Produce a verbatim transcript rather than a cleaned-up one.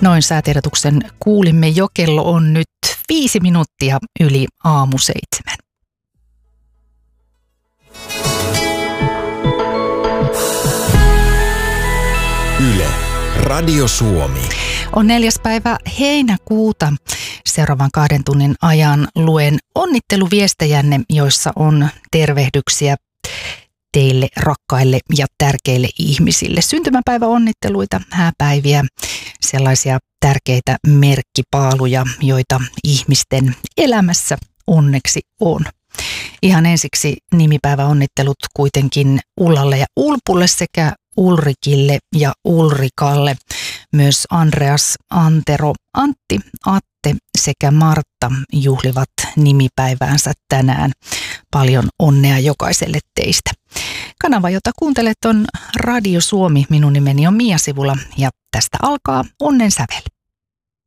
Noin säätiedotuksen kuulimme jo, kello on nyt viisi minuuttia yli aamu seitsemän. Yle, Radio Suomi. On neljäs päivä heinäkuuta. Seuraavan kahden tunnin ajan luen onnitteluviestejänne, joissa on tervehdyksiä teille rakkaille ja tärkeille ihmisille. Syntymäpäiväonnitteluita, hääpäiviä, sellaisia tärkeitä merkkipaaluja, joita ihmisten elämässä onneksi on. Ihan ensiksi nimipäiväonnittelut kuitenkin Ullalle ja Ulpulle sekä Ulrikille ja Ulrikalle. Myös Andreas, Antero, Antti, Atte sekä Martta juhlivat nimipäiväänsä tänään. Paljon onnea jokaiselle teistä. Kanava, jota kuuntelet, on Radio Suomi. Minun nimeni on Mia Sivula ja tästä alkaa Onnen sävel.